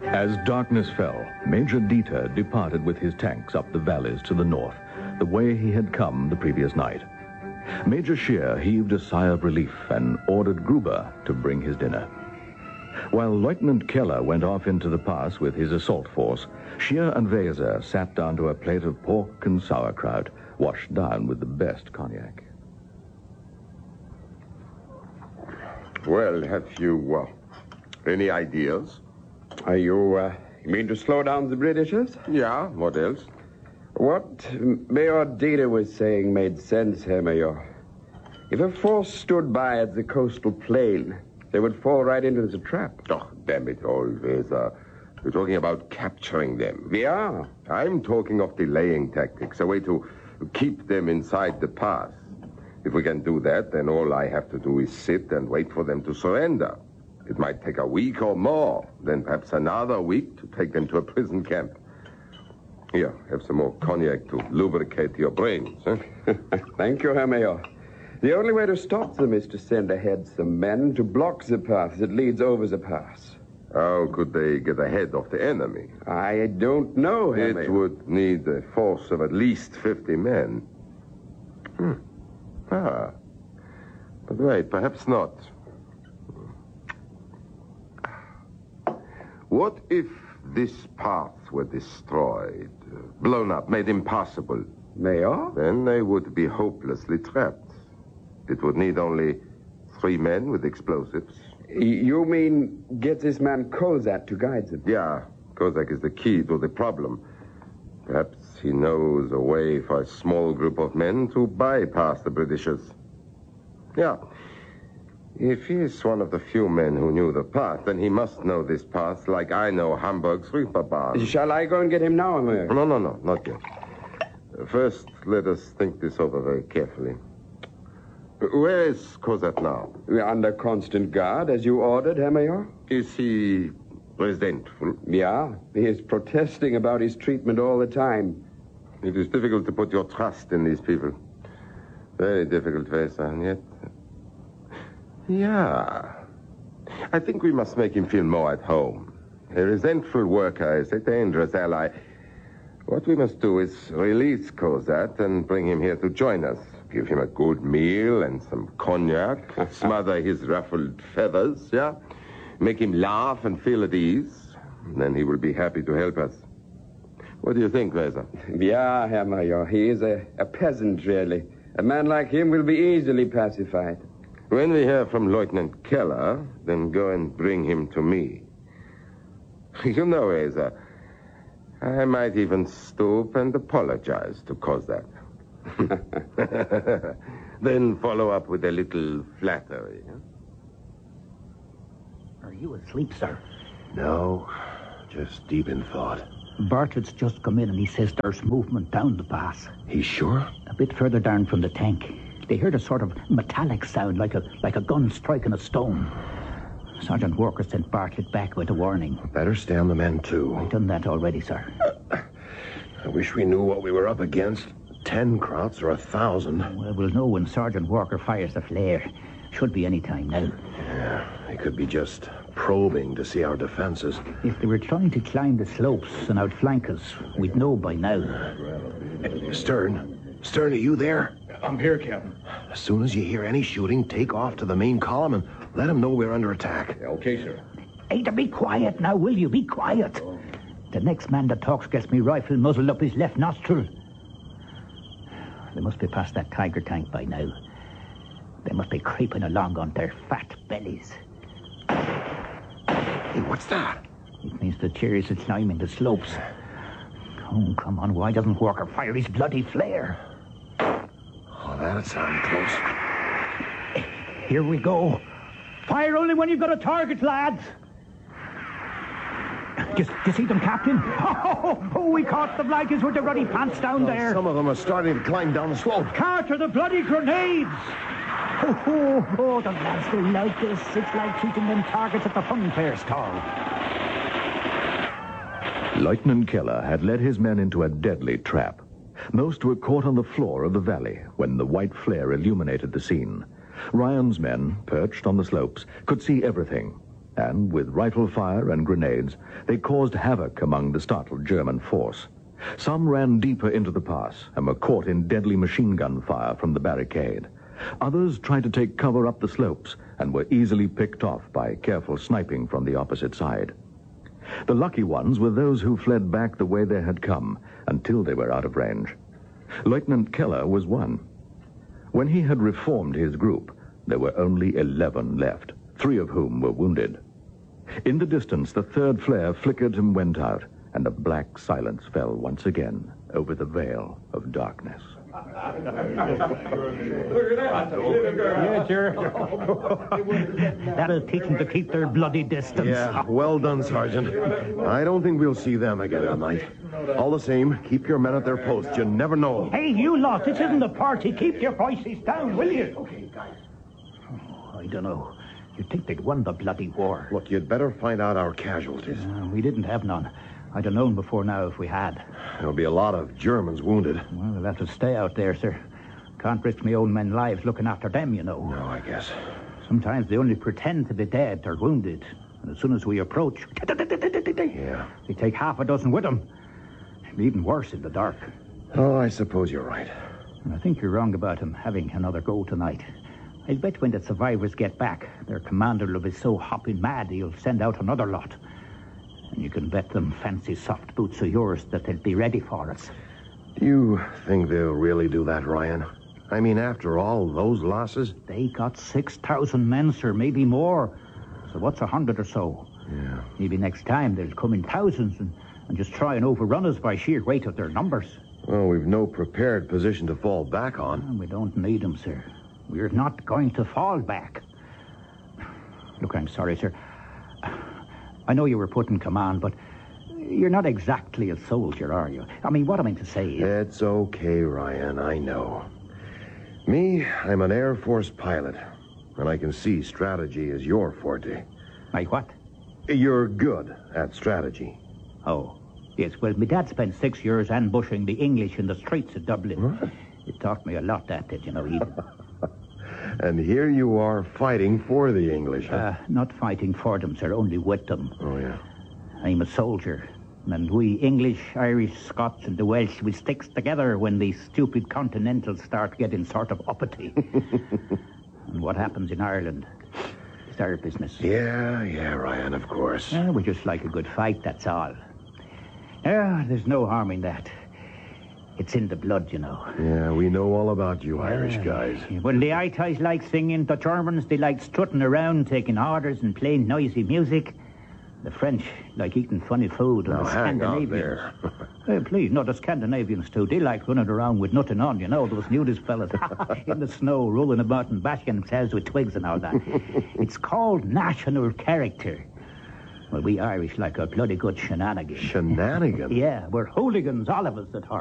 As darkness fell, Major Dieter departed with his tanks up the valleys to the north, the way he had come the previous night. Major Scheer heaved a sigh of relief and ordered Gruber to bring his dinner. While Lieutenant Keller went off into the pass with his assault force, Scheer and Weser sat down to a plate of pork and sauerkraut, washed down with the best cognac. Well, have you any ideas? Are you mean to slow down the Britishers? Yeah, what else? What Major Dieter was saying made sense, Herr Major. If a force stood by at the coastal plain, they would fall right into the trap. Oh, damn it all, Weser. You're talking about capturing them. Yeah. I'm talking of delaying tactics, a way to keep them inside the pass. If we can do that, then all I have to do is sit and wait for them to surrender. It might take a week or more, then perhaps another week to take them to a prison camp. Here, have some more cognac to lubricate your brains. Huh? Thank you, Herr Major. The only way to stop them is to send ahead some men to block the path that leads over the pass. How could they get ahead of the enemy? I don't know, Herr Major. It would need a force of at least 50 men. But wait, perhaps not. What if this path were destroyed, blown up, made impossible? Major? Then they would be hopelessly trapped. It would need only 3 men with explosives. You mean get this man Kozak to guide them? Yeah, Kozak is the key to the problem. Perhaps he knows a way for a small group of men to bypass the Britishers. Yeah. If he is one of the few men who knew the path, then he must know this path like I know Hamburg's Reeperbahn. Shall I go and get him now, Herr Major? No, not yet. First, let us think this over very carefully. Where is Kozak now? We're under constant guard, as you ordered, Herr Major. Is he resentful? Yeah, he is protesting about his treatment all the time. It is difficult to put your trust in these people. Very difficult, Weser, and yet... Yeah. I think we must make him feel more at home. A resentful worker is a dangerous ally. What we must do is release Kozak and bring him here to join us. Give him a good meal and some cognac. Smother his ruffled feathers, yeah? Make him laugh and feel at ease. Then he will be happy to help us. What do you think, Weser? Yeah, Herr Major. He is a peasant, really. A man like him will be easily pacified. When we hear from Lieutenant Keller, then go and bring him to me. You know, Weser, I might even stoop and apologize to Kozak. Then follow up with a little flattery. Huh? Are you asleep, sir? No, just deep in thought. Bartlett's just come in and he says there's movement down the pass. He's sure? A bit further down from the tank. They heard a sort of metallic sound like a gun striking a stone. Sergeant Walker sent Bartlett back with a warning. Better stay on the men, too. I've done that already, sir. I wish we knew what we were up against. 10 Krauts or 1,000. Well, we'll know when Sergeant Walker fires the flare. Should be any time now. Yeah, they could be just probing to see our defenses. If they were trying to climb the slopes and outflank us, we'd know by now. Stern, are you there? I'm here, Captain. As soon as you hear any shooting, take off to the main column and let them know we're under attack. Okay, sir. Hey, to be quiet now, will you? Be quiet. The next man that talks gets me rifle muzzled up his left nostril. They must be past that Tiger tank by now. They must be creeping along on their fat bellies. Hey, what's that? It means the chariots are climbing the slopes. Oh, come on, why doesn't Walker fire his bloody flare? Oh, that sounded close. Here we go. Fire only when you've got a target, lads. Do you see them, Captain? Oh, we caught the blankets with the ruddy pants down there. Some of them are starting to climb down the slope. Carter, the bloody grenades! Oh, the lads will like this. It's like shooting them targets at the fun fair stall. Lieutenant Keller had led his men into a deadly trap. Most were caught on the floor of the valley when the white flare illuminated the scene. Ryan's men, perched on the slopes, could see everything. and with rifle fire and grenades, they caused havoc among the startled German force. Some ran deeper into the pass and were caught in deadly machine gun fire from the barricade. Others tried to take cover up the slopes and were easily picked off by careful sniping from the opposite side. The lucky ones were those who fled back the way they had come until they were out of range. Lieutenant Keller was one. When he had reformed his group, there were only 11 left, 3 of whom were wounded. In the distance, the third flare flickered and went out, and a black silence fell once again over the veil of darkness. Yeah, sure. That'll teach them to keep their bloody distance. Yeah, well done, Sergeant. I don't think we'll see them again tonight. All the same, keep your men at their posts. You never know. Hey, you lot, this isn't a party. Keep your voices down, will you? Okay, guys. Oh, I don't know. You'd think they'd won the bloody war. Look, you'd better find out our casualties. We didn't have none. I'd have known before now if we had. There'll be a lot of Germans wounded. Well, they'll have to stay out there, sir. Can't risk my own men's lives looking after them, you know. No, I guess. Sometimes they only pretend to be dead or wounded. And as soon as we approach... Yeah. They take half a dozen with them. It'd be even worse in the dark. Oh, I suppose you're right. And I think you're wrong about him having another go tonight. I'll bet when the survivors get back, their commander will be so hopping mad he'll send out another lot. And you can bet them fancy soft boots of yours that they'll be ready for us. Do you think they'll really do that, Ryan? I mean, after all those losses? They got 6,000 men, sir, maybe more. So what's 100 or so? Yeah. Maybe next time they'll come in thousands and just try and overrun us by sheer weight of their numbers. Well, we've no prepared position to fall back on. And we don't need them, sir. We're not going to fall back. Look, I'm sorry, sir. I know you were put in command, but you're not exactly a soldier, are you? I mean, what I mean to say is... It's okay, Ryan, I know. Me, I'm an Air Force pilot, and I can see strategy is your forte. My what? You're good at strategy. Oh, yes. Well, my dad spent 6 years ambushing the English in the streets of Dublin. What? It taught me a lot, that did, you know, Eden. And here you are fighting for the English, huh? Not fighting for them, sir, only with them. Oh, yeah. I'm a soldier. And we English, Irish, Scots, and the Welsh, we sticks together when these stupid continentals start getting sort of uppity. And what happens in Ireland is our business. Yeah, Ryan, of course. We just like a good fight, that's all. There's no harm in that. It's in the blood, you know. Yeah, we know all about you Irish guys. When the Itais like singing, the Germans, they like strutting around, taking orders and playing noisy music. The French like eating funny food. And Now, the hang on Scandinavians... there. Hey, please, no, the Scandinavians, too. They like running around with nothing on, you know, those nudist fellas in the snow, rolling about and bashing themselves with twigs and all that. It's called national character. Well, we Irish like a bloody good shenanigan. Shenanigans? Yeah, we're hooligans, all of us at heart.